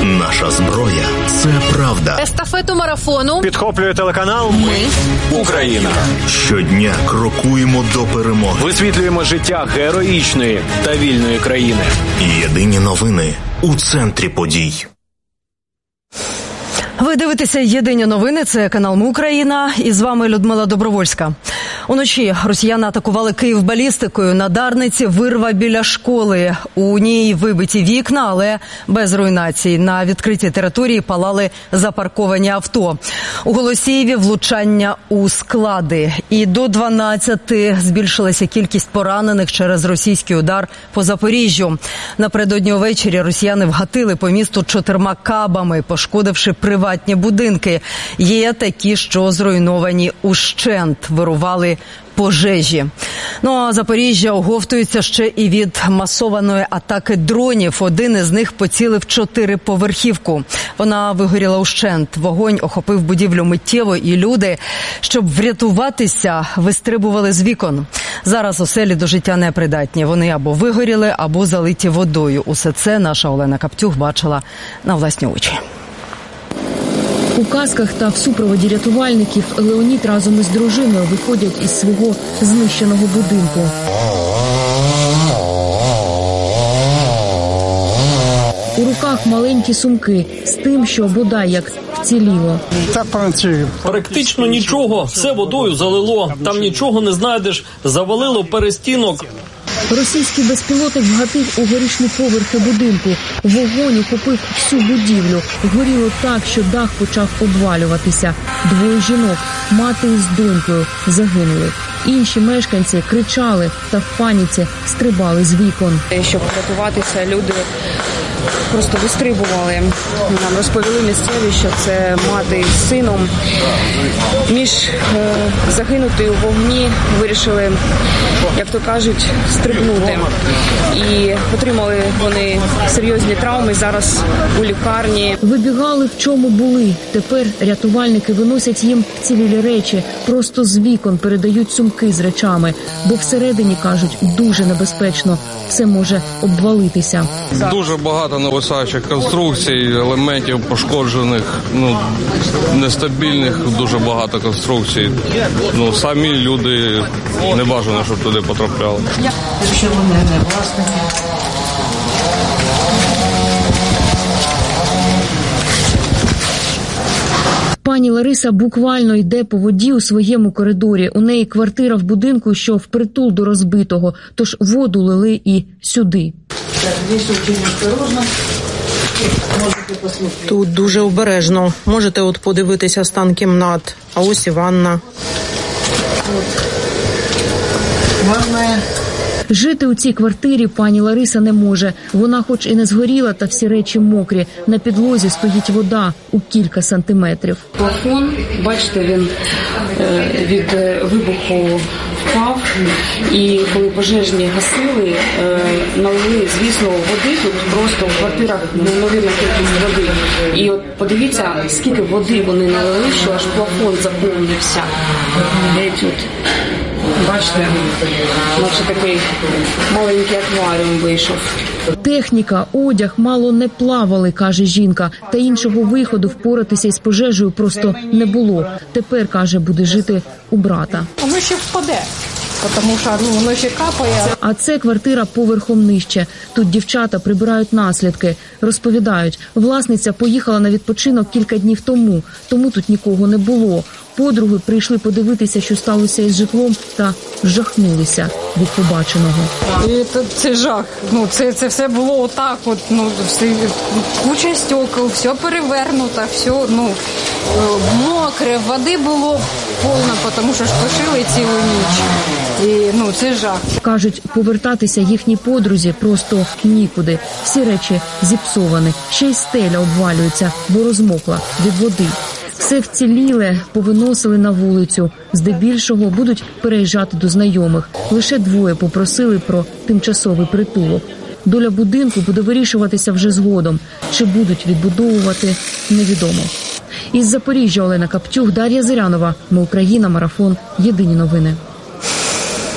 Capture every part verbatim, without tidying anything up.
Наша зброя – це правда. Естафету марафону підхоплює телеканал «Ми Україна». Щодня крокуємо до перемоги. Висвітлюємо життя героїчної та вільної країни. Єдині новини у центрі подій. Ви дивитеся «Єдині новини», це канал «Ми Україна», і з вами Людмила Добровольська. Уночі росіяни атакували Київ балістикою. На Дарниці вирва біля школи. У ній вибиті вікна, але без руйнацій. На відкритій території палали запарковані авто. У Голосіїві влучання у склади. І до дванадцяти збільшилася кількість поранених через російський удар по Запоріжжю. Напередодні увечері росіяни вгатили по місту чотирма кабами, пошкодивши приватні будинки. Є такі, що зруйновані ущент, вирували пожежі. Ну а Запоріжжя оговтується ще і від масованої атаки дронів. Один із них поцілив чотириповерхівку. Вона вигоріла ущент. Вогонь охопив будівлю миттєво, і люди, щоб врятуватися, вистрибували з вікон. Зараз оселі до життя непридатні. Вони або вигоріли, або залиті водою. Усе це наша Олена Каптюх бачила на власні очі. У касках та в супроводі рятувальників Леонід разом із дружиною виходять із свого знищеного будинку. У руках маленькі сумки з тим, що бодай як вціліло. Практично нічого, все водою залило, там нічого не знайдеш, завалило перестінок. Російський безпілотник вгатив у горішні поверхи будинку. Вогонь охопив всю будівлю. Горіло так, що дах почав обвалюватися. Двоє жінок, мати із донькою, загинули. Інші мешканці кричали та в паніці стрибали з вікон. Щоб врятуватися, люди просто вистрибували. Нам розповіли місцеві, що це мати з сином. Між е, загинути у вогні вирішили, як то кажуть, стрибнути. І отримали вони серйозні травми, зараз у лікарні. Вибігали, в чому були. Тепер рятувальники виносять їм вцілілі речі. Просто з вікон передають сумки з речами. Бо всередині, кажуть, дуже небезпечно. Все може обвалитися. Дуже багато нависаючих конструкцій, елементів пошкоджених, ну, нестабільних, дуже багато конструкцій. Ну, самі люди не бажано, щоб туди потрапляли. Якщо вони не власники. Пані Лариса буквально йде по воді у своєму коридорі. У неї квартира в будинку, що впритул до розбитого, тож воду лили і сюди. Тут дуже обережно. Можете от подивитися стан кімнат. А ось і ванна. Ванна. Жити у цій квартирі пані Лариса не може. Вона хоч і не згоріла, та всі речі мокрі. На підлозі стоїть вода у кілька сантиметрів. Плафон, бачите, він від вибуху впав. І коли пожежні гасили, налили, звісно, води. Тут просто в квартирах неймовірна кількість води. І от подивіться, скільки води вони налили, що аж плафон заповнився. Де тут? Бачите, наче такий маленький акваріум вийшов. Техніка, одяг мало не плавали, каже жінка. Та іншого виходу впоратися із пожежею просто не було. Тепер, каже, буде жити у брата. Воно ще впаде, тому що ну, воно ще капає. А це квартира поверхом нижче. Тут дівчата прибирають наслідки. Розповідають, власниця поїхала на відпочинок кілька днів тому, тому тут нікого не було. Подруги прийшли подивитися, що сталося із житлом, та жахнулися від побаченого. І це, це жах. Ну, це, це все було отак, от, ну, все, куча стекол, все перевернуто, все, ну, мокре, води було повно, тому що ж тушили цілу ніч. І, ну, це жах. Кажуть, повертатися їхній подрузі просто нікуди. Всі речі зіпсовані, ще й стеля обвалюється, бо розмокла від води. Все вціліле повиносили на вулицю. Здебільшого будуть переїжджати до знайомих. Лише двоє попросили про тимчасовий притулок. Доля будинку буде вирішуватися вже згодом. Чи будуть відбудовувати – невідомо. Із Запоріжжя Олена Каптюх, Дар'я Зирянова. Ми Україна. Марафон. Єдині новини.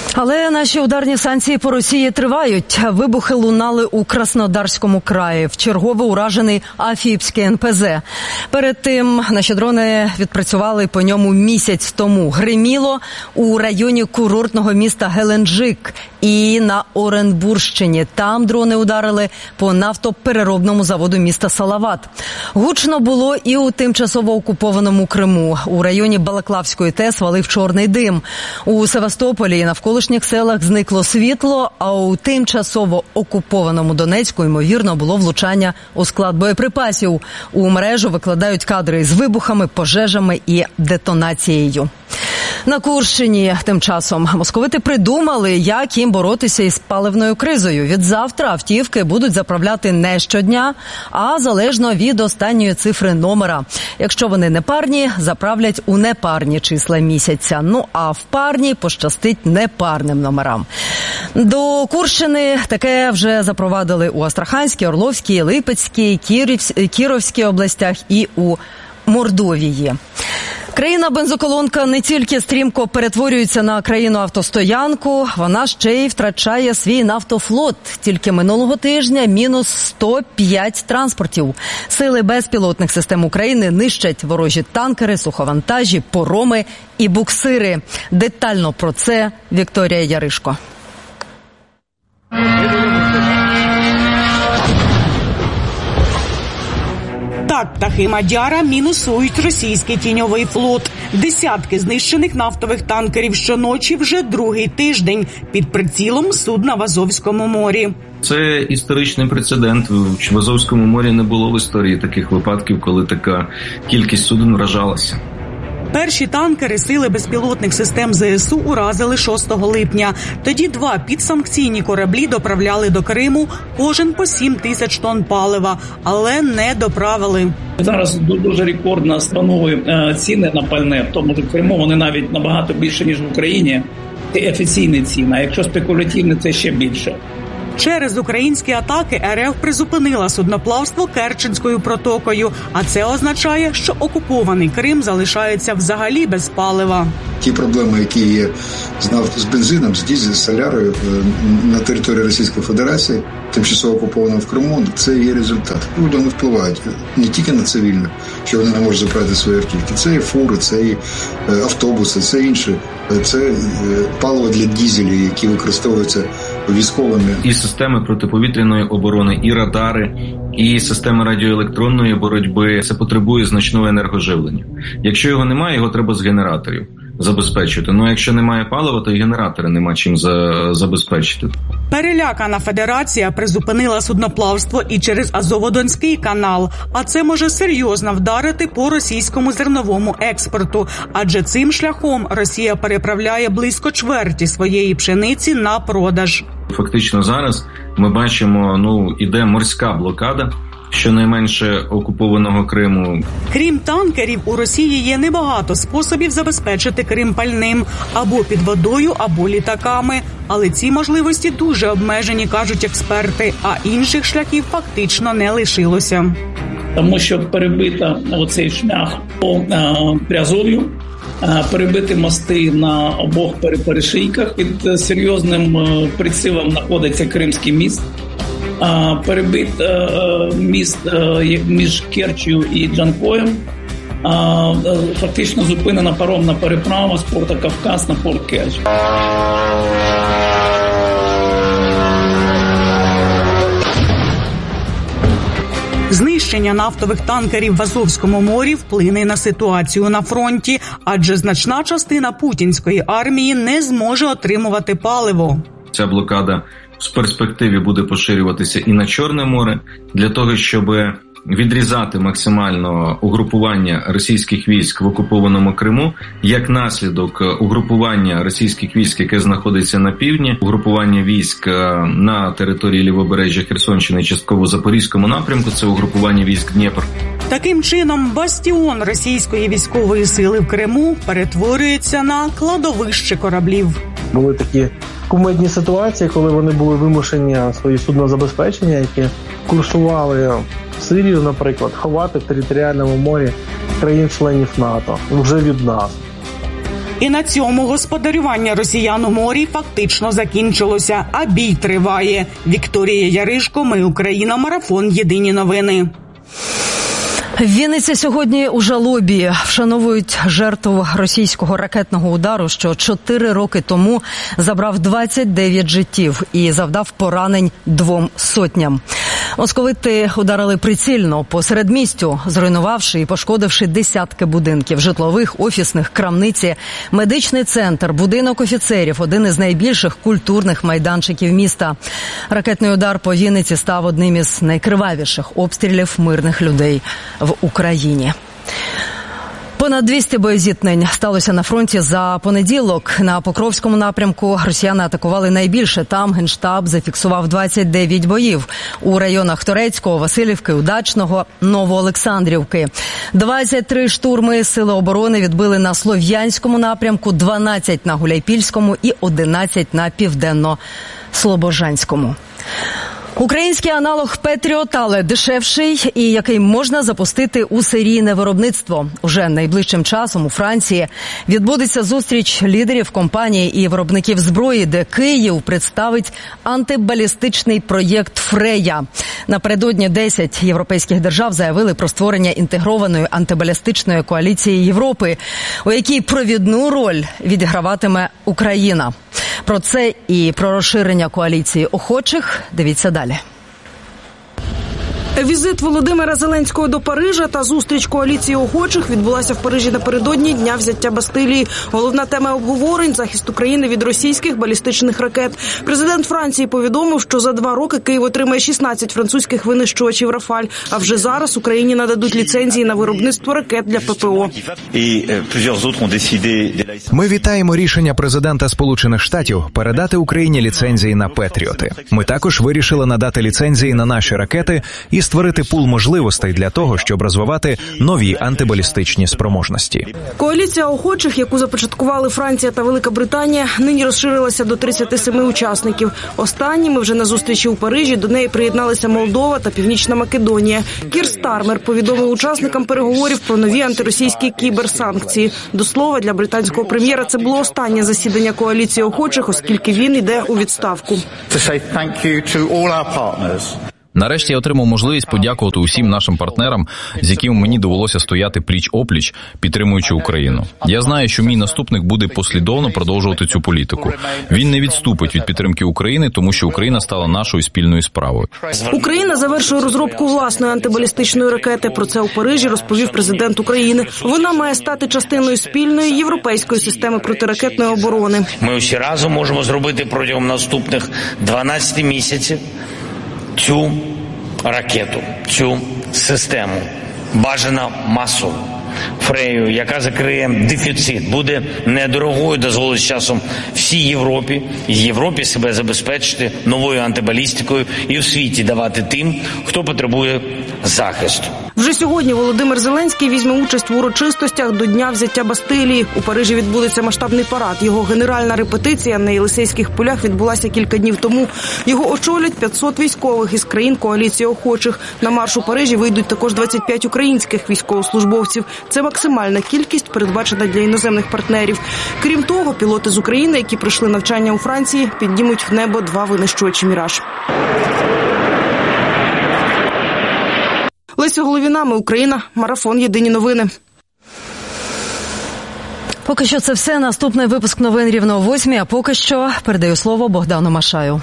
Але наші ударні санкції по Росії тривають. Вибухи лунали у Краснодарському краї. Вчергове уражений Афіпський ен пе зе. Перед тим наші дрони відпрацювали по ньому місяць тому. Гриміло у районі курортного міста Геленджик і на Оренбурщині. Там дрони ударили по нафтопереробному заводу міста Салават. Гучно було і у тимчасово окупованому Криму. У районі Балаклавської ТЕС валив чорний дим. У Севастополі і навколишніх селах зникло світло, а у тимчасово окупованому Донецьку, ймовірно, було влучання у склад боєприпасів. У мережу викладають кадри з вибухами, пожежами і детонацією. На Курщині тим часом московити придумали, як їм боротися із паливною кризою. Відзавтра автівки будуть заправляти не щодня, а залежно від останньої цифри номера. Якщо вони не парні, заправлять у непарні числа місяця. Ну а в парні пощастить непарним номерам. До Курщини таке вже запровадили у Астраханській, Орловській, Липецькій, Кіровській областях і у Мордовії. Країна-бензоколонка не тільки стрімко перетворюється на країну-автостоянку, вона ще й втрачає свій нафтофлот. Тільки минулого тижня мінус сто п'ять транспортів. Сили безпілотних систем України нищать ворожі танкери, суховантажі, пороми і буксири. Детально про це Вікторія Яришко. Так, птахи Мадяра мінусують російський тіньовий флот. Десятки знищених нафтових танкерів щоночі вже другий тиждень під прицілом судна в Азовському морі. Це історичний прецедент. В Азовському морі не було в історії таких випадків, коли така кількість суден вражалася. Перші танкери сили безпілотних систем зе ес у уразили шостого липня. Тоді два підсанкційні кораблі доправляли до Криму, кожен по сім тисяч тонн палива, але не доправили. Зараз дуже рекордно станові ціни на пальне, в тому ж в Криму вони навіть набагато більше, ніж в Україні. Це офіційні ціни, а якщо спекулятивні, це ще більше. Через українські атаки ер еф призупинила судноплавство Керченською протокою, а це означає, що окупований Крим залишається взагалі без палива. Ті проблеми, які є з бензином, з дізелем, з солярою на території Російської Федерації, тимчасово окуповано в Криму, це є результат. Люди не впливають не тільки на цивільне, що вони не можуть заправити свої автівки. Це і фури, це і автобуси, це інше. Це паливо для дізелів, які використовуються військовими. І системи протиповітряної оборони, і радари, і системи радіоелектронної боротьби. Це потребує значного енергоживлення. Якщо його немає, його треба з генераторів забезпечити. Ну, а якщо немає палива, то і генератори нема чим за... забезпечити. Перелякана федерація призупинила судноплавство і через Азово-Донський канал. А це може серйозно вдарити по російському зерновому експорту. Адже цим шляхом Росія переправляє близько чверті своєї пшениці на продаж. Фактично зараз ми бачимо, ну, іде морська блокада щонайменше окупованого Криму. Крім танкерів, у Росії є небагато способів забезпечити Крим пальним. Або під водою, або літаками. Але ці можливості дуже обмежені, кажуть експерти, а інших шляхів фактично не лишилося. Тому що перебита оцей шлях по Приазов'ю, перебити мости на обох перешийках, під серйозним прицілом знаходиться Кримський міст. Перебит міст між Керчью і Джанкоєм, фактично зупинена паромна переправа з порта Кавказ на порт Керч. Знищення нафтових танкерів в Азовському морі вплине на ситуацію на фронті, адже значна частина путінської армії не зможе отримувати паливо. Ця блокада в перспективі буде поширюватися і на Чорне море, для того, щоб відрізати максимально угрупування російських військ в окупованому Криму, як наслідок угрупування російських військ, яке знаходиться на півдні, угрупування військ на території лівобережжя Херсонщини, частково Запорізькому напрямку, це угрупування військ Дніпр. Таким чином, бастіон російської військової сили в Криму перетворюється на кладовище кораблів. Були такі кумедні ситуації, коли вони були вимушені свої суднозабезпечення, які курсували Сирію, наприклад, ховати в територіальному морі країн-членів НАТО вже від нас. І на цьому господарювання росіян у морі фактично закінчилося, а бій триває. Вікторія Яришко, Ми Україна, марафон Єдині новини. В Вінниці сьогодні у жалобі вшановують жертву російського ракетного удару, що чотири роки тому забрав двадцять дев'ять життів і завдав поранень двом сотням. Московити ударили прицільно по середмістю, зруйнувавши і пошкодивши десятки будинків – житлових, офісних, крамниці, медичний центр, будинок офіцерів – один із найбільших культурних майданчиків міста. Ракетний удар по Вінниці став одним із найкривавіших обстрілів мирних людей в Україні. Понад двісті боєзіткнень сталося на фронті за понеділок. На Покровському напрямку росіяни атакували найбільше. Там Генштаб зафіксував двадцять дев'ять боїв. У районах Торецького, Василівки, Удачного, Новоолександрівки. двадцять три штурми Сили оборони відбили на Слов'янському напрямку, дванадцять на Гуляйпільському і одинадцять на Південно-Слобожанському. Український аналог «Петріот», але дешевший і який можна запустити у серійне виробництво. Уже найближчим часом у Франції відбудеться зустріч лідерів компанії і виробників зброї, де Київ представить антибалістичний проєкт «Фрея». Напередодні десять європейських держав заявили про створення інтегрованої антибалістичної коаліції Європи, у якій провідну роль відіграватиме Україна. Про це і про розширення коаліції охочих дивіться далі. Візит Володимира Зеленського до Парижа та зустріч коаліції охочих відбулася в Парижі напередодні Дня взяття Бастилії. Головна тема обговорень – захист України від російських балістичних ракет. Президент Франції повідомив, що за два роки Київ отримає шістнадцять французьких винищувачів «Рафаль», а вже зараз Україні нададуть ліцензії на виробництво ракет для ППО. Ми вітаємо рішення президента Сполучених Штатів передати Україні ліцензії на «Петріоти». Ми також вирішили надати ліцензії на наші ракети і створити пул можливостей для того, щоб розвивати нові антибалістичні спроможності. Коаліція охочих, яку започаткували Франція та Велика Британія, нині розширилася до тридцяти семи учасників. Останніми вже на зустрічі у Парижі до неї приєдналися Молдова та Північна Македонія. Кір Стармер повідомив учасникам переговорів про нові антиросійські кіберсанкції. До слова, для британського прем'єра це було останнє засідання коаліції охочих, оскільки він йде у відставку. Нарешті я отримав можливість подякувати усім нашим партнерам, з якими мені довелося стояти пліч-опліч, підтримуючи Україну. Я знаю, що мій наступник буде послідовно продовжувати цю політику. Він не відступить від підтримки України, тому що Україна стала нашою спільною справою. Україна завершує розробку власної антибалістичної ракети. Про це у Парижі розповів президент України. Вона має стати частиною спільної європейської системи протиракетної оборони. Ми усі разом можемо зробити протягом наступних дванадцяти місяців цю ракету, цю систему, бажано масово, Фрею, яка закриє дефіцит, буде недорогою, дозволить з часом всій Європі, і Європі себе забезпечити новою антибалістикою і у світі давати тим, хто потребує захисту. Вже сьогодні Володимир Зеленський візьме участь в урочистостях до Дня взяття Бастилії. У Парижі відбудеться масштабний парад. Його генеральна репетиція на Єлисейських полях відбулася кілька днів тому. Його очолять п'ятсот військових із країн коаліції охочих. На марш у Парижі вийдуть також двадцять п'ять українських військовослужбовців. Це максимальна кількість, передбачена для іноземних партнерів. Крім того, пілоти з України, які пройшли навчання у Франції, піднімуть в небо два винищувачі «Міраж». Леся Головіна, Ми Україна, марафон Єдині новини. Поки що це все. Наступний випуск новин рівно о восьмій, а поки що передаю слово Богдану Машаю.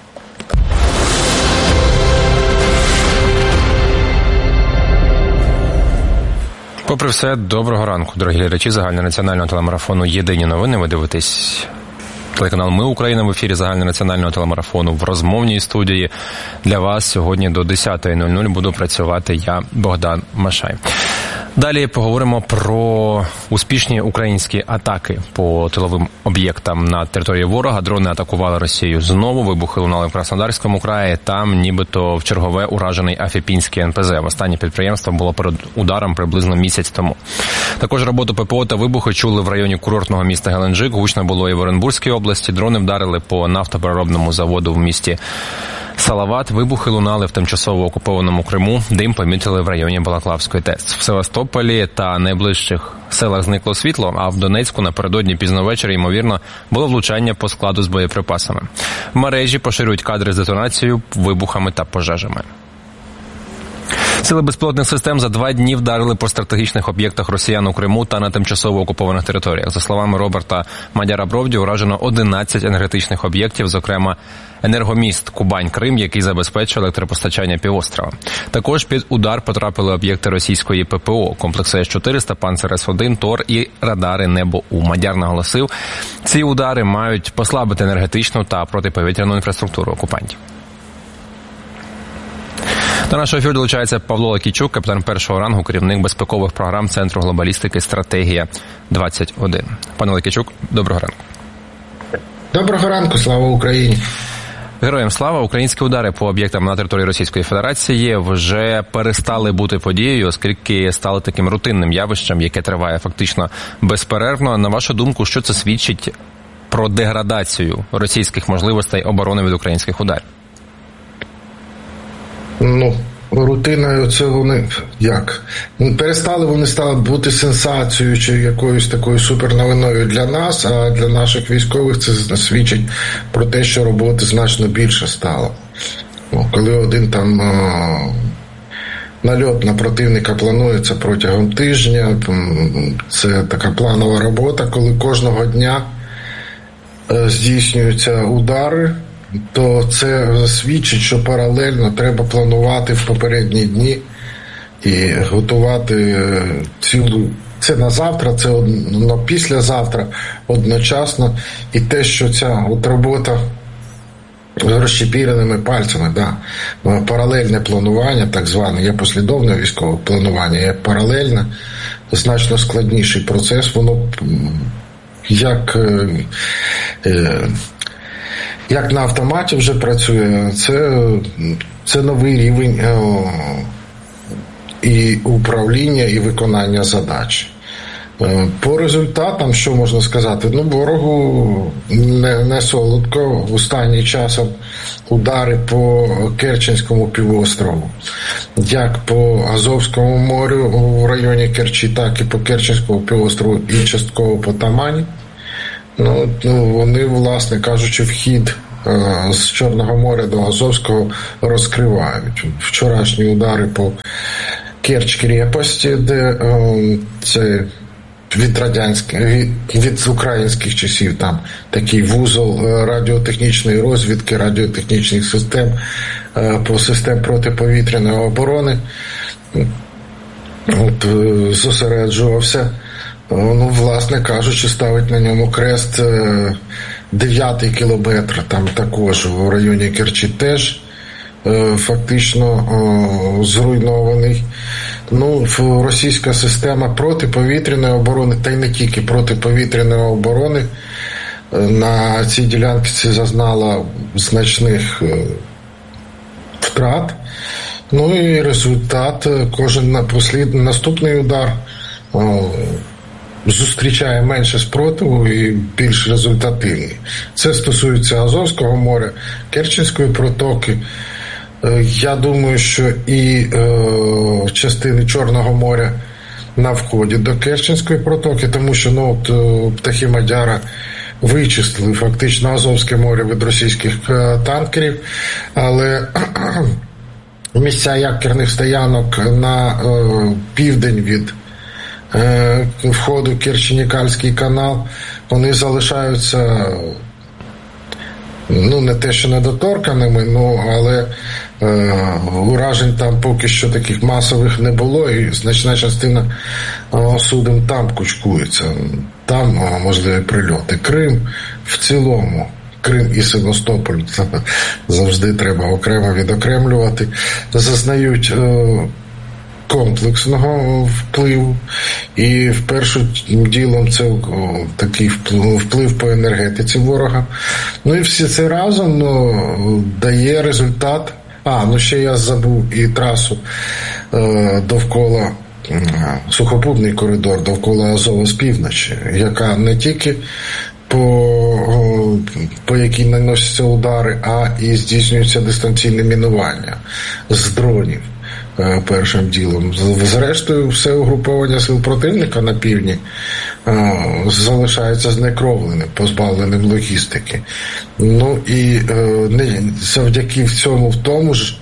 Попри все, доброго ранку, дорогі глядачі загальнонаціонального телемарафону «Єдині новини». Ви дивитесь телеканал «Ми Україна» в ефірі загальнонаціонального телемарафону. В розмовній студії для вас сьогодні до десятої нуль нуль буду працювати я, Богдан Машай. Далі поговоримо про успішні українські атаки по тиловим об'єктам на території ворога. Дрони атакували Росію знову, вибухи лунали в Краснодарському краї. Там нібито в чергове уражений Афіпінський ен пе зет. Останнє підприємство було перед ударом приблизно місяць тому. Також роботу ППО та вибухи чули в районі курортного міста Геленджик. Гучно було і в Оренбурзькій області. Дрони вдарили по нафтопереробному заводу в місті Салават. Вибухи лунали в тимчасово окупованому Криму. Дим помітили в районі Балаклавської ТЕЦ. В Севастополі та найближчих селах зникло світло, а в Донецьку напередодні пізно ввечері, ймовірно, було влучання по складу з боєприпасами. В мережі поширюють кадри з детонацією, вибухами та пожежами. Сили безпілотних систем за два дні вдарили по стратегічних об'єктах росіян у Криму та на тимчасово окупованих територіях. За словами Роберта Мадяра-Бровді, уражено одинадцять енергетичних об'єктів, зокрема енергоміст Кубань-Крим, який забезпечує електропостачання півострова. Також під удар потрапили об'єкти російської ППО, комплекси С чотириста, Панцер С один, Тор і радари «Небо-У». Мадяр наголосив, ці удари мають послабити енергетичну та протиповітряну інфраструктуру окупантів. До нашого ефіру долучається Павло Лакійчук, капітан першого рангу, керівник безпекових програм Центру глобалістики «Стратегія двадцять один». Пане Лакійчук, доброго ранку. Доброго ранку, слава Україні. Героям слава. Українські удари по об'єктам на території Російської Федерації вже перестали бути подією, оскільки стали таким рутинним явищем, яке триває фактично безперервно. На вашу думку, що це свідчить про деградацію російських можливостей оборони від українських ударів? Ну, рутиною це вони як? Перестали вони стали бути сенсацією чи якоюсь такою суперновиною для нас, а для наших військових це свідчить про те, що роботи значно більше стало. Ну, коли один там о, нальот на противника планується протягом тижня, це така планова робота, коли кожного дня е, здійснюються удари, то це свідчить, що паралельно треба планувати в попередні дні і готувати цілу. Це на завтра, це на післязавтра одночасно. І те, що ця от робота з розщепіреними пальцями, да, паралельне планування, так зване, є послідовне військове планування, є паралельне, значно складніший процес, воно як е, як на автоматі вже працює, це, це новий рівень о, і управління, і виконання задач. По результатам, що можна сказати? Ну, ворогу не, не солодко. Останнім часом удари по Керченському півострову, як по Азовському морю в районі Керчі, так і по Керченському півострову і частково по Тамані. Ну, ну, вони, власне кажучи, вхід е, з Чорного моря до Азовського розкривають. Вчорашні удари по Керч-крепості, де е, це від радянських, від, від українських часів там такий вузол радіотехнічної розвідки, радіотехнічних систем е, по систем протиповітряної оборони. От, е, зосереджувався. Ну, власне кажучи, ставить на ньому крест дев'ятий кілометр, там також в районі Керчі теж фактично зруйнований. Ну, російська система протиповітряної оборони, та й не тільки протиповітряної оборони, на цій ділянці зазнала значних втрат. Ну і результат, кожен наступний удар зустрічає менше спротиву і більш результативний. Це стосується Азовського моря, Керченської протоки. Я думаю, що і е, частини Чорного моря на вході до Керченської протоки, тому що ну, от, птахи Мадяра вичистили фактично Азовське море від російських е, танкерів, але місця якорних стоянок на е, південь від входу в Керченікальський канал, вони залишаються, ну, не те, що недоторканими, ну, але е, уражень там поки що таких масових не було, і значна частина е, суден там кучкується. Там е, можливі прильоти. Крим в цілому, Крим і Севастополь завжди треба окремо відокремлювати, зазнають е, комплексного впливу, і в першу ділом це о, такий вплив, вплив по енергетиці ворога. Ну і все це разом ну, дає результат. А, ну ще я забув і трасу е, довкола, е, сухопутний коридор довкола Азова з півночі, яка не тільки по, по якій наносяться удари, а і здійснюється дистанційне мінування з дронів першим ділом. Зрештою, все угруповання сил противника на півдні залишається знекровленим, позбавленим логістики. Ну і не завдяки цьому в тому ж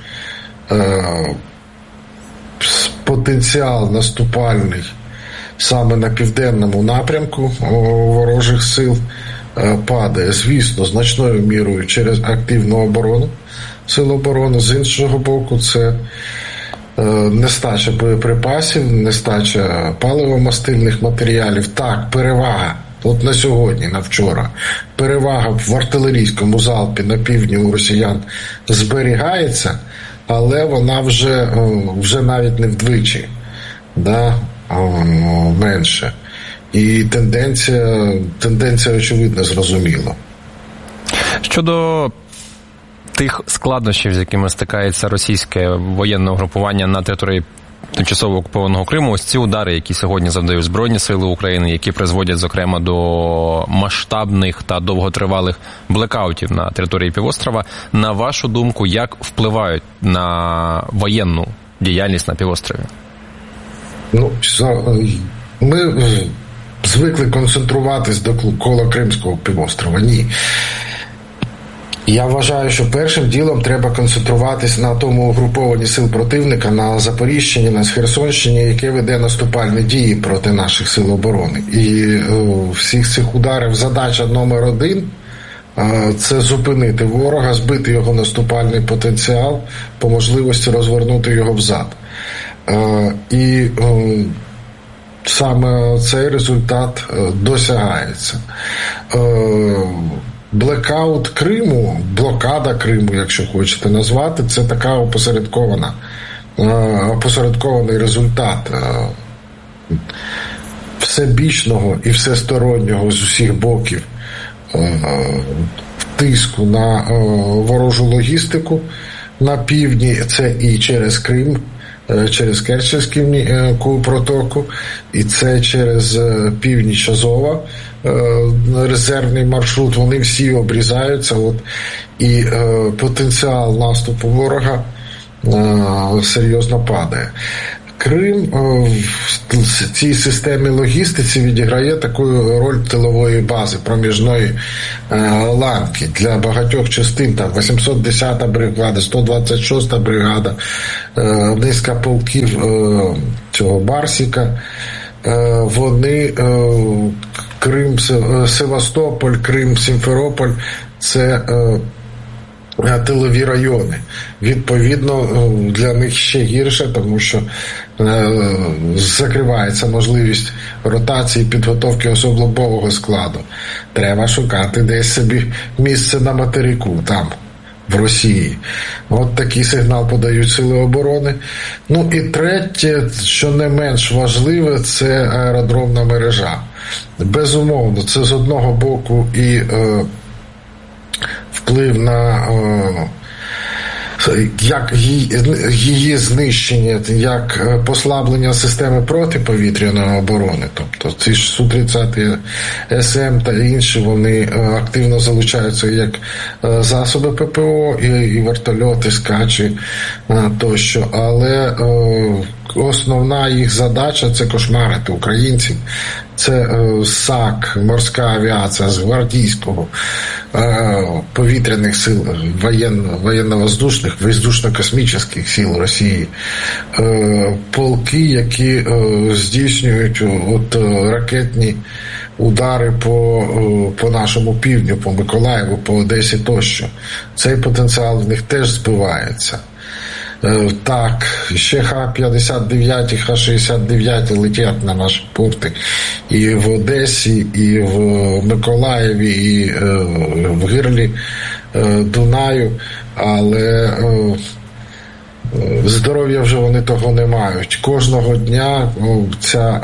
потенціал наступальний саме на південному напрямку ворожих сил падає, звісно, значною мірою через активну оборону сил оборони. З іншого боку, це нестача боєприпасів, нестача паливомастильних матеріалів. Так, перевага, от на сьогодні, на вчора, перевага в артилерійському залпі на півдні у росіян зберігається, але вона вже, вже навіть не вдвічі, да, менше. І тенденція, тенденція очевидно, зрозуміла. Щодо тих складнощів, з якими стикається російське воєнне угрупування на території тимчасово окупованого Криму, ось ці удари, які сьогодні завдають Збройні Сили України, які призводять, зокрема, до масштабних та довготривалих блекаутів на території півострова, на вашу думку, як впливають на воєнну діяльність на півострові? Ну, ми звикли концентруватись довкола Кримського півострова. Ні. Я вважаю, що першим ділом треба концентруватись на тому угрупованні сил противника на Запоріжчині, на Херсонщині, яке веде наступальні дії проти наших сил оборони. І о, всіх цих ударів задача номер один о, – це зупинити ворога, збити його наступальний потенціал, по можливості розвернути його взад. О, і о, саме цей результат о, досягається. О, Блекаут Криму, блокада Криму, якщо хочете назвати, це така опосередкована, опосередкований результат всебічного і всестороннього з усіх боків тиску на ворожу логістику на півдні, це і через Крим, через Керченську протоку, і це через північ Азова, резервний маршрут, вони всі обрізаються, от, і е, потенціал наступу ворога е, серйозно падає. Крим е, в цій системі логістиці відіграє таку роль тилової бази, проміжної е, ланки для багатьох частин, там вісімсот десята бригада, сто двадцять шоста бригада, е, низка полків е, цього Барсіка, е, вони е, Крим, Севастополь, Крим, Сімферополь – це е, тилові райони. Відповідно, для них ще гірше, тому що е, закривається можливість ротації, підготовки особового складу. Треба шукати десь собі місце на материку, там, в Росії. От такий сигнал подають сили оборони. Ну і третє, що не менш важливе, це аеродромна мережа. Безумовно, це з одного боку і е, вплив на е, як її, її знищення, як послаблення системи протиповітряної оборони. Тобто ці ж Су тридцять С М та інші, вони активно залучаються як засоби П П О і, і вертольоти, скачі тощо. Але основна їх задача – це кошмарити українців. Це САК, морська авіація з гвардійського, повітряних сил, воєнно, воєнно-воздушних, воздушно-космічних сил Росії, полки, які здійснюють от ракетні удари по, по нашому півдню, по Миколаєву, по Одесі тощо. Цей потенціал в них теж збивається. Так, ще Х п'ятдесят дев'ять, Х шістдесят дев'ять летять на наші порти і в Одесі, і в Миколаєві, і в гирлі Дунаю, але здоров'я вже вони того не мають. Кожного дня ця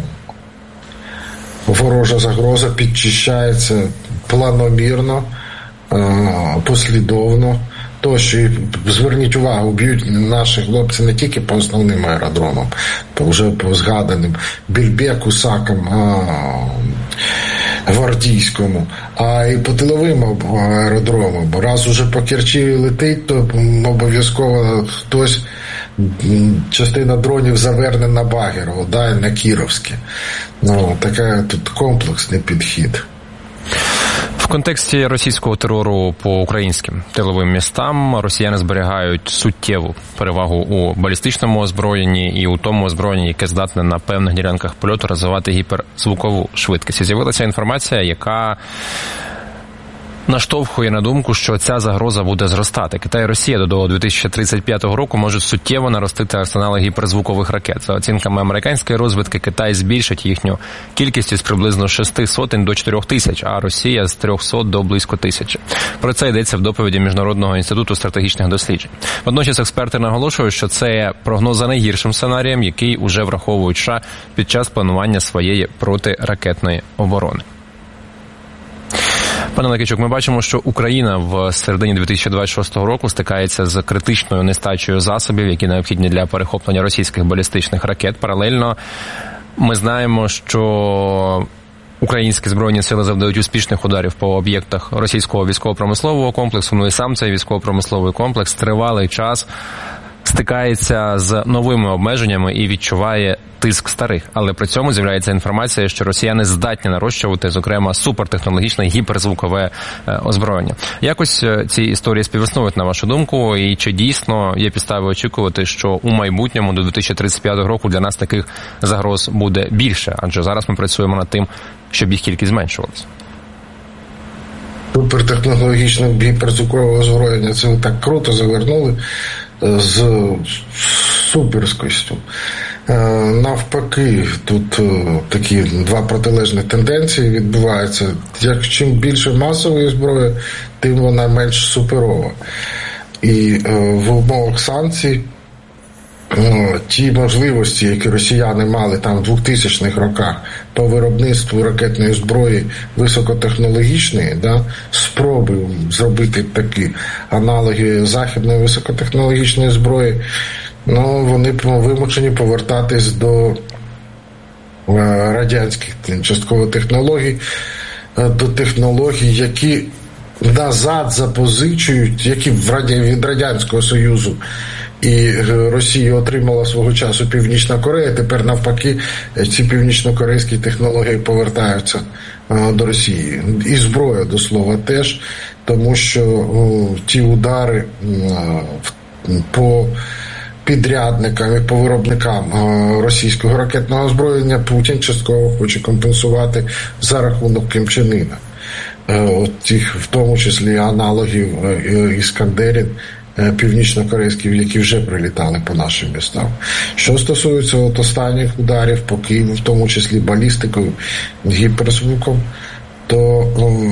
ворожа загроза підчищається планомірно, послідовно. Тощо, зверніть увагу, б'ють наші хлопці не тільки по основним аеродромам, то вже по згаданим Більбеку, Сакам, Гвардійському, а й по тиловим аеродромам. Бо раз уже по Керчі летить, то обов'язково хтось, частина дронів заверне на Багірово, да, на Кіровське. Ну, такий тут комплексний підхід. В контексті російського терору по українським тиловим містам росіяни зберігають суттєву перевагу у балістичному озброєнні і у тому озброєнні, яке здатне на певних ділянках польоту розвивати гіперзвукову швидкість. З'явилася інформація, яка наштовхує на думку, що ця загроза буде зростати. Китай і Росія до дві тисячі тридцять п'ятого року можуть суттєво наростити арсенали гіперзвукових ракет. За оцінками американської розвідки, Китай збільшить їхню кількість із приблизно шести сотень до чотирьох тисяч, а Росія з трьохсот до близько тисячі. Про це йдеться в доповіді Міжнародного інституту стратегічних досліджень. Водночас експерти наголошують, що це прогноз за найгіршим сценарієм, який уже враховують США під час планування своєї протиракетної оборони. Пане Лакичук, ми бачимо, що Україна в середині дві тисячі двадцять шостого року стикається з критичною нестачею засобів, які необхідні для перехоплення російських балістичних ракет. Паралельно ми знаємо, що українські збройні сили завдають успішних ударів по об'єктах російського військово-промислового комплексу. Ну і сам цей військово-промисловий комплекс тривалий час стикається з новими обмеженнями і відчуває тиск старих. Але при цьому з'являється інформація, що росіяни здатні нарощувати, зокрема, супертехнологічне гіперзвукове озброєння. Якось ці історії співіснують, на вашу думку, і чи дійсно є підстави очікувати, що у майбутньому до дві тисячі тридцять п'ятого року для нас таких загроз буде більше? Адже зараз ми працюємо над тим, щоб їх кількість зменшувалася. Супертехнологічне гіперзвукове озброєння, це так круто завернули з суперськістю. Навпаки, тут такі два протилежні тенденції відбуваються. Як чим більше масової зброї, тим вона менш суперова. І в умовах санкцій ті можливості, які росіяни мали там в двохтисячних роках по виробництву ракетної зброї високотехнологічної, да, спроби зробити такі аналоги західної високотехнологічної зброї, ну, вони вимушені повертатись до радянських частково технологій, до технологій, які назад запозичують, які від Радянського Союзу і Росія отримала свого часу Північна Корея, тепер навпаки ці північно-корейські технології повертаються до Росії. І зброя, до слова, теж, тому що ті удари по підрядникам і по виробникам російського ракетного озброєння Путін частково хоче компенсувати за рахунок Кім Чен Іна. От тих, в тому числі аналогів Іскандерів північно-корейських, які вже прилітали по нашим містам. Що стосується от останніх ударів по Києву, в тому числі балістикою, гіперзвуком, то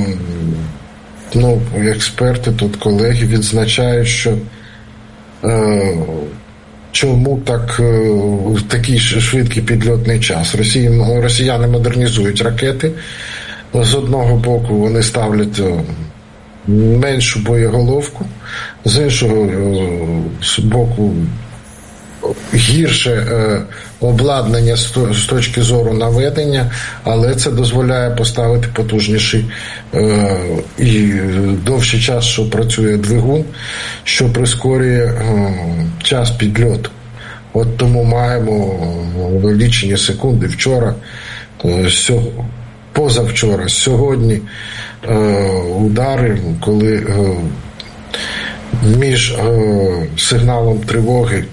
ну, експерти, тут колеги відзначають, що е, чому так е, такий швидкий підльотний час. Росії, росіяни модернізують ракети. З одного боку вони ставлять меншу боєголовку, з іншого боку гірше обладнання з точки зору наведення, але це дозволяє поставити потужніший і довший час, що працює двигун, що прискорює час підльоту. От тому маємо лічені секунди вчора, позавчора, сьогодні удари, коли між сигналом тривоги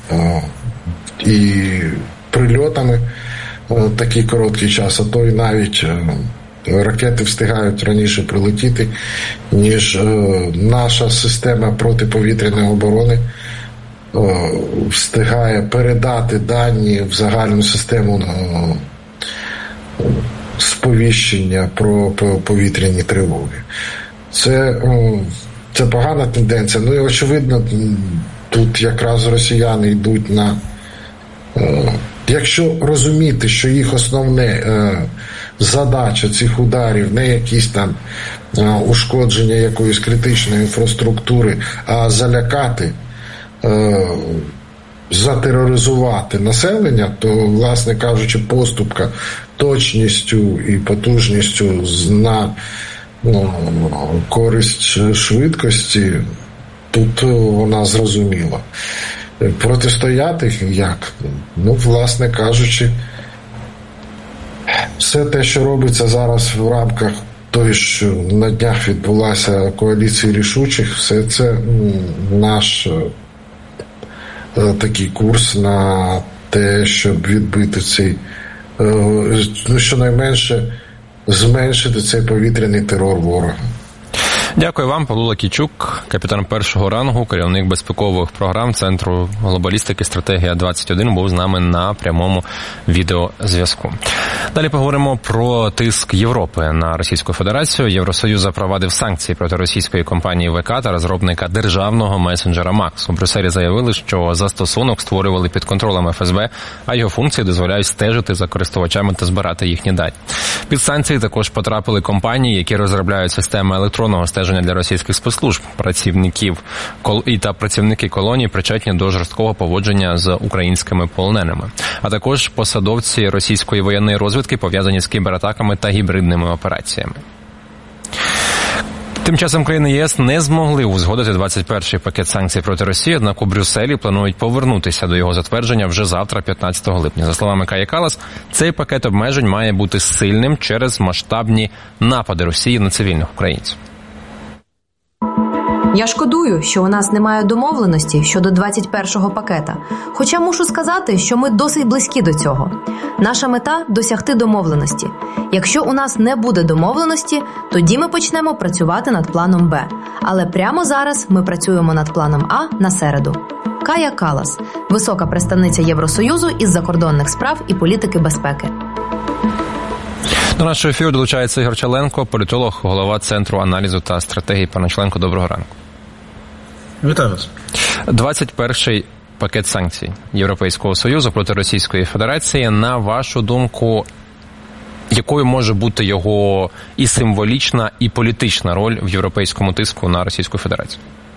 і прильотами такий короткий час, а то й навіть ракети встигають раніше прилетіти, ніж наша система протиповітряної оборони встигає передати дані в загальну систему сповіщення про повітряні тривоги. Це, це погана тенденція. Ну і очевидно, тут якраз росіяни йдуть на... Якщо розуміти, що їх основне задача цих ударів не якісь там ушкодження якоїсь критичної інфраструктури, а залякати затероризувати населення, то, власне кажучи, поступка точністю і потужністю на ну, користь швидкості, тут вона зрозуміла. Протистояти як? Ну, власне кажучи, все те, що робиться зараз в рамках той, що на днях відбулася коаліція рішучих, все це наш е, такий курс на те, щоб відбити цей, е, ну, щонайменше зменшити цей повітряний терор ворога. Дякую вам, Павло Лакійчук, капітан першого рангу, керівник безпекових програм Центру глобалістики «Стратегія двадцять один», був з нами на прямому відеозв'язку. Далі поговоримо про тиск Європи на Російську Федерацію. Євросоюз запровадив санкції проти російської компанії ВК та розробника державного месенджера Макс. У Брюсселі заявили, що застосунок створювали під контролем еф ес бе, а його функції дозволяють стежити за користувачами та збирати їхні дані. Під санкції також потрапили компанії, які розробляють системи електронного стеження для російських спецслужб, працівників і та працівники колоній причетні до жорсткого поводження з українськими полоненими, а також посадовці російської воєнної розвідки, пов'язані з кібератаками та гібридними операціями. Тим часом країни ЄС не змогли узгодити двадцять перший пакет санкцій проти Росії, однак у Брюсселі планують повернутися до його затвердження вже завтра, п'ятнадцятого липня. За словами Каї Каллас, цей пакет обмежень має бути сильним через масштабні напади Росії на цивільних українців. Я шкодую, що у нас немає домовленості щодо двадцять першого пакета. Хоча мушу сказати, що ми досить близькі до цього. Наша мета – досягти домовленості. Якщо у нас не буде домовленості, тоді ми почнемо працювати над планом Б. Але прямо зараз ми працюємо над планом А на середу. Кая Каллас, висока представниця Євросоюзу із закордонних справ і політики безпеки. До нашого ефіру долучається Ігор Чаленко, політолог, голова Центру аналізу та стратегії. Пане Чаленко, доброго ранку. Вітаю вас. двадцять перший пакет санкцій Європейського Союзу проти Російської Федерації. На вашу думку, якою може бути його і символічна, і політична роль в європейському тиску на Російську Федерацію?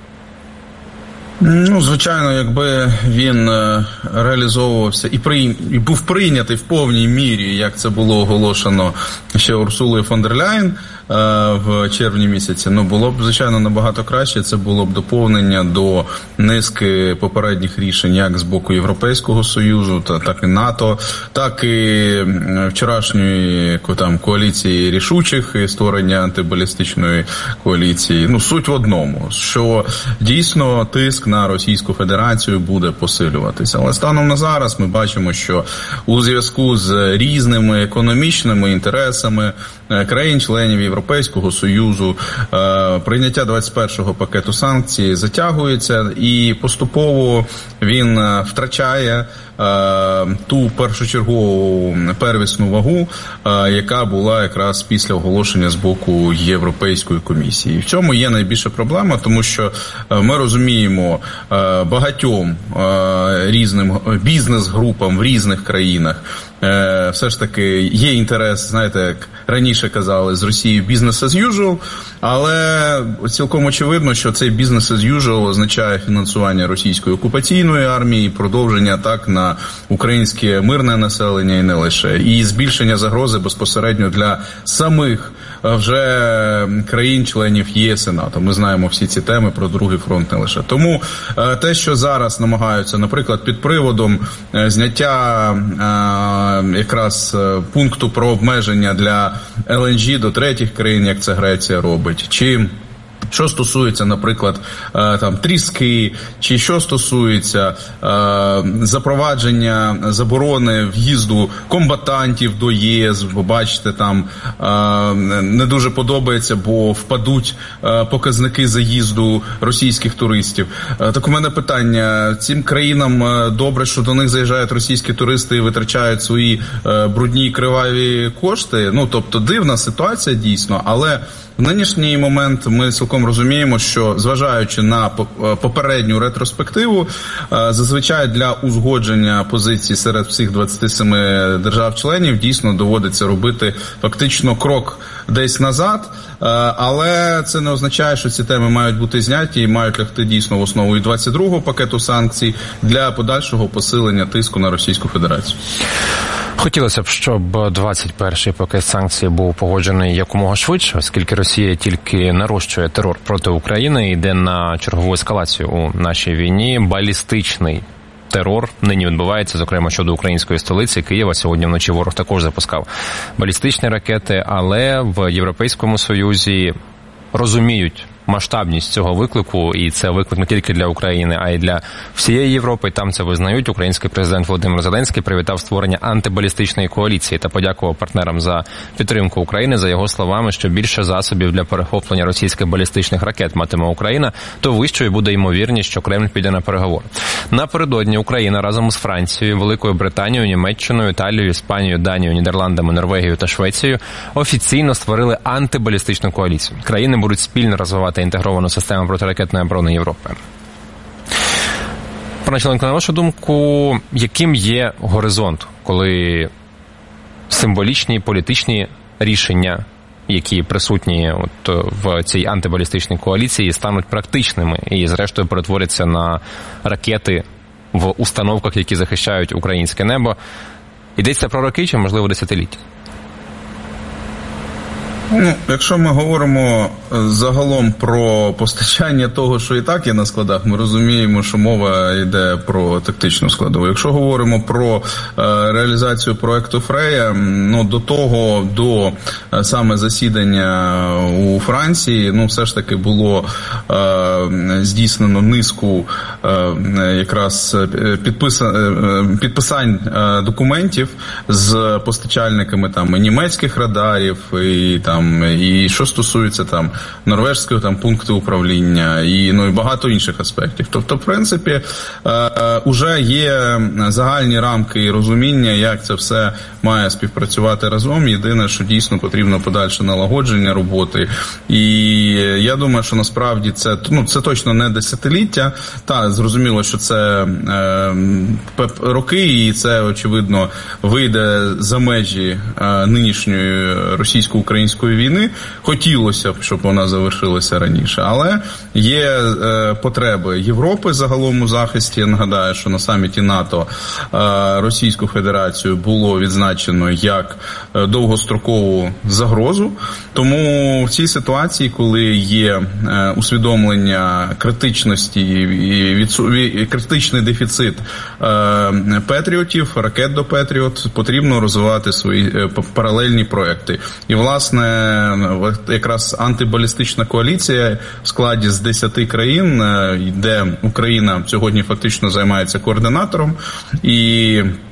Ну, звичайно, якби він реалізовувався і, при... і був прийнятий в повній мірі, як це було оголошено ще Урсулою фон дер Ляєн в червні місяці, ну, було б, звичайно, набагато краще. Це було б доповнення до низки попередніх рішень, як з боку Європейського Союзу, та, так і НАТО, так і вчорашньої там, коаліції рішучих і створення антибалістичної коаліції. Ну, суть в одному, що дійсно тиск на Російську Федерацію буде посилюватися. Але станом на зараз ми бачимо, що у зв'язку з різними економічними інтересами країн-членів Європейського Союзу прийняття двадцять першого пакету санкцій затягується, і поступово він втрачає ту першочергову первісну вагу, яка була якраз після оголошення з боку Європейської комісії. І в цьому є найбільша проблема, тому що ми розуміємо багатьом різним бізнес-групам в різних країнах все ж таки є інтерес, знаєте, як раніше казали, з Росії business as usual, але цілком очевидно, що цей business as usual означає фінансування російської окупаційної армії, продовження атак на українське мирне населення і не лише, і збільшення загрози безпосередньо для самих вже країн-членів ЄС і НАТО. Ми знаємо всі ці теми про другий фронт не лише. Тому те, що зараз намагаються, наприклад, під приводом зняття якраз пункту про обмеження для ел ен джі до третіх країн, як це Греція робить, чи що стосується, наприклад, там тріски, чи що стосується е, запровадження заборони в'їзду комбатантів до ЄС, ви бачите, там е, не дуже подобається, бо впадуть е, показники заїзду російських туристів. Е, так у мене питання, цим країнам добре, що до них заїжджають російські туристи і витрачають свої е, брудні криваві кошти? Ну, тобто дивна ситуація дійсно, але В нинішній момент ми цілком розуміємо, що зважаючи на попередню ретроспективу, зазвичай для узгодження позицій серед всіх двадцяти семи держав-членів дійсно доводиться робити фактично крок десь назад, але це не означає, що ці теми мають бути зняті і мають лягти дійсно в основу і двадцять другого пакету санкцій для подальшого посилення тиску на Російську Федерацію. Хотілося б, щоб двадцять перший пакет санкцій був погоджений якомога швидше, оскільки Росія тільки нарощує терор проти України і йде на чергову ескалацію у нашій війні. Балістичний терор нині відбувається, зокрема щодо української столиці Києва. Сьогодні вночі ворог також запускав балістичні ракети, але в Європейському Союзі розуміють масштабність цього виклику, і це виклик не тільки для України, а й для всієї Європи. Там це визнають. Український президент Володимир Зеленський привітав створення антибалістичної коаліції та подякував партнерам за підтримку України. За його словами, що більше засобів для перехоплення російських балістичних ракет матиме Україна, то вищою буде ймовірність, що Кремль піде на переговори. Напередодні Україна разом з Францією, Великою Британією, Німеччиною, Італією, Іспанією, Данією, Нідерландами, Норвегією та Швецією офіційно створили антибалістичну коаліцію. Країни будуть спільно розвивати інтегровану систему протиракетної оборони Європи. Пане Челенко, на вашу думку, яким є горизонт, коли символічні політичні рішення, які присутні от в цій антибалістичній коаліції, стануть практичними і, зрештою, перетворяться на ракети в установках, які захищають українське небо? Йдеться про роки чи, можливо, десятиліття? Ну, якщо ми говоримо загалом про постачання того, що і так є на складах, ми розуміємо, що мова йде про тактичну складову. Якщо говоримо про е, реалізацію проекту Фрея, ну, до того, до е, саме засідання у Франції, ну, все ж таки було е, здійснено низку е, якраз підписа, е, підписань е, документів з постачальниками там і німецьких радарів, і там і що стосується там норвежського там пункту управління, і ну і багато інших аспектів. Тобто, в принципі, е, е, уже є загальні рамки і розуміння, як це все має співпрацювати разом. Єдине, що дійсно потрібно подальше налагодження роботи. І я думаю, що насправді це ну це точно не десятиліття. Та зрозуміло, що це е, роки, і це очевидно вийде за межі е, нинішньої російсько-української війни. Хотілося б, щоб вона завершилася раніше, але є е, потреби Європи загалом у захисті. Я нагадаю, що на саміті НАТО е, Російську Федерацію було відзначено як е, довгострокову загрозу. Тому в цій ситуації, коли є е, усвідомлення критичності і відсу... критичний дефіцит е, патріотів, ракет до Петріот, потрібно розвивати свої е, паралельні проекти. І, власне, якраз антибалістична коаліція в складі з десяти країн, де Україна сьогодні фактично займається координатором, і